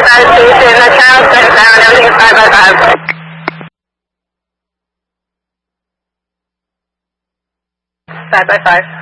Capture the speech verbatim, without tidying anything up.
Sunrise Station, the channel's set down, everything is five by five. five by five.